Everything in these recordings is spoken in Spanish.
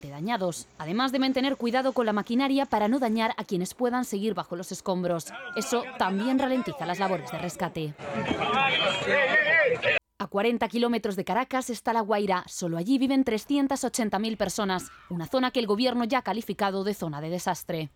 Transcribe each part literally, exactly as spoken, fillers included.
de dañados, además deben tener cuidado con la maquinaria para no dañar a quienes puedan seguir bajo los escombros. Eso también ralentiza las labores de rescate. A cuarenta kilómetros de Caracas está La Guaira. Solo allí viven trescientas ochenta mil personas, una zona que el gobierno ya ha calificado de zona de desastre.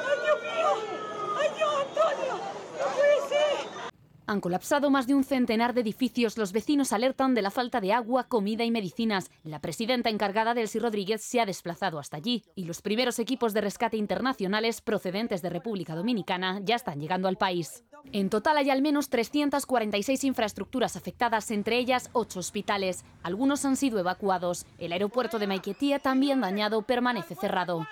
Han colapsado más de un centenar de edificios. Los vecinos alertan de la falta de agua, comida y medicinas. La presidenta encargada, Delcy Rodríguez, se ha desplazado hasta allí y los primeros equipos de rescate internacionales procedentes de República Dominicana ya están llegando al país. En total hay al menos trescientas cuarenta y seis infraestructuras afectadas, entre ellas ocho hospitales. Algunos han sido evacuados. El aeropuerto de Maiquetía, también dañado, permanece cerrado.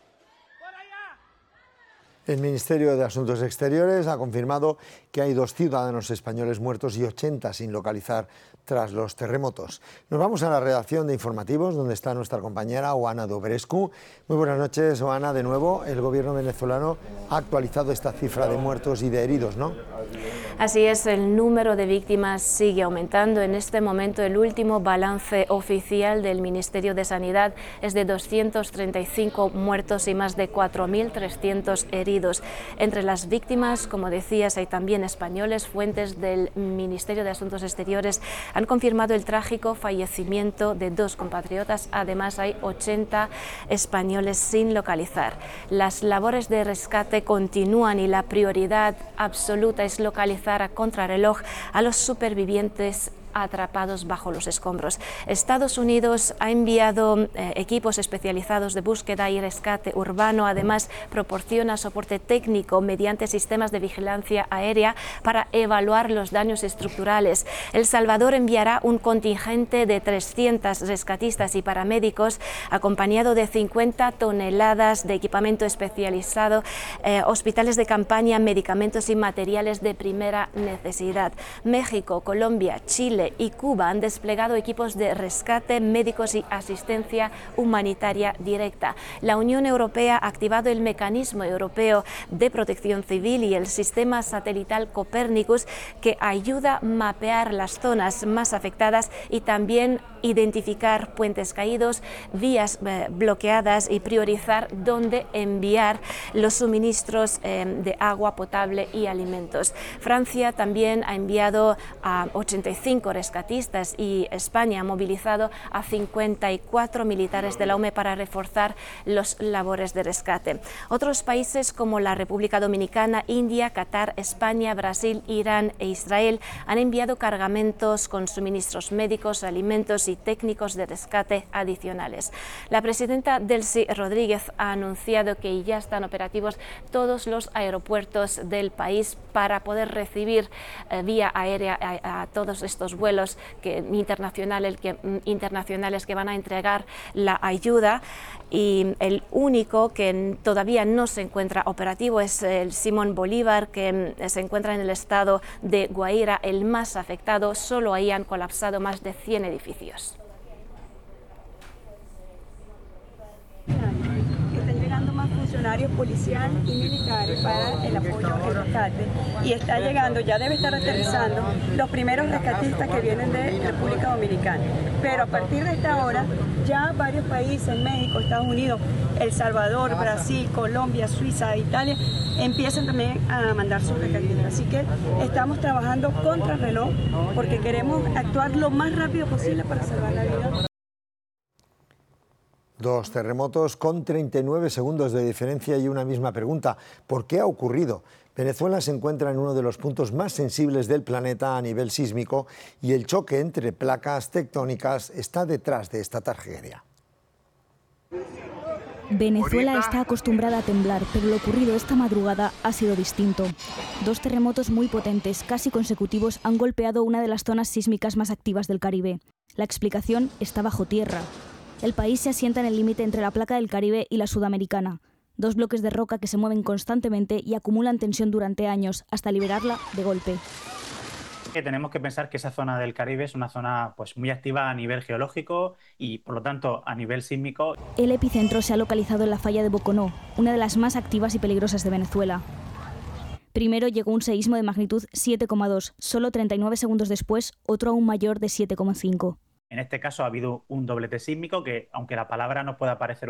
El Ministerio de Asuntos Exteriores ha confirmado que hay dos ciudadanos españoles muertos y ochenta sin localizar tras los terremotos. Nos vamos a la redacción de informativos, donde está nuestra compañera Oana Dobrescu. Muy buenas noches, Oana. De nuevo, el gobierno venezolano ha actualizado esta cifra de muertos y de heridos, ¿no? Así es, el número de víctimas sigue aumentando. En este momento, el último balance oficial del Ministerio de Sanidad es de doscientos treinta y cinco muertos y más de cuatro mil trescientos heridos. Entre las víctimas, como decías, hay también españoles. Fuentes del Ministerio de Asuntos Exteriores han confirmado el trágico fallecimiento de dos compatriotas. Además, hay ochenta españoles sin localizar. Las labores de rescate continúan y la prioridad absoluta es localizar a contrarreloj a los supervivientes atrapados bajo los escombros. Estados Unidos ha enviado eh, equipos especializados de búsqueda y rescate urbano. Además, proporciona soporte técnico mediante sistemas de vigilancia aérea para evaluar los daños estructurales. El Salvador enviará un contingente de trescientos rescatistas y paramédicos acompañado de cincuenta toneladas de equipamiento especializado, eh, hospitales de campaña, medicamentos y materiales de primera necesidad. México, Colombia, Chile y Cuba han desplegado equipos de rescate, médicos y asistencia humanitaria directa. La Unión Europea ha activado el Mecanismo Europeo de Protección Civil y el sistema satelital Copernicus, que ayuda a mapear las zonas más afectadas y también identificar puentes caídos, vías eh, bloqueadas y priorizar dónde enviar los suministros eh, de agua potable y alimentos. Francia también ha enviado a ochenta y cinco rescatistas y España ha movilizado a cincuenta y cuatro militares de la O M E para reforzar las labores de rescate. Otros países como la República Dominicana, India, Qatar, España, Brasil, Irán e Israel han enviado cargamentos con suministros médicos, alimentos y técnicos de rescate adicionales. La presidenta Delcy Rodríguez ha anunciado que ya están operativos todos los aeropuertos del país para poder recibir eh, vía aérea a, a todos estos vuelos que, internacionales, que, internacionales que van a entregar la ayuda, y el único que todavía no se encuentra operativo es el Simón Bolívar, que se encuentra en el estado de Guaira, el más afectado. Solo ahí han colapsado más de cien edificios. Están llegando más funcionarios policiales y militares para el apoyo al rescate, y está llegando, ya debe estar aterrizando los primeros rescatistas que vienen de República Dominicana. Pero a partir de esta hora ya varios países, México, Estados Unidos, El Salvador, Brasil, Colombia, Suiza, Italia, empiezan también a mandar sus rescatistas. Así que estamos trabajando contra reloj porque queremos actuar lo más rápido posible para salvar la vida. Dos terremotos con treinta y nueve segundos de diferencia y una misma pregunta: ¿por qué ha ocurrido? Venezuela se encuentra en uno de los puntos más sensibles del planeta a nivel sísmico y el choque entre placas tectónicas está detrás de esta tragedia. Venezuela está acostumbrada a temblar, pero lo ocurrido esta madrugada ha sido distinto. Dos terremotos muy potentes, casi consecutivos, han golpeado una de las zonas sísmicas más activas del Caribe. La explicación está bajo tierra. El país se asienta en el límite entre la placa del Caribe y la sudamericana, dos bloques de roca que se mueven constantemente y acumulan tensión durante años, hasta liberarla de golpe. Tenemos que pensar que esa zona del Caribe es una zona pues, muy activa a nivel geológico y, por lo tanto, a nivel sísmico. El epicentro se ha localizado en la falla de Boconó, una de las más activas y peligrosas de Venezuela. Primero llegó un seísmo de magnitud siete coma dos, solo treinta y nueve segundos después, otro aún mayor de siete coma cinco. En este caso ha habido un doblete sísmico que, aunque la palabra no pueda parecer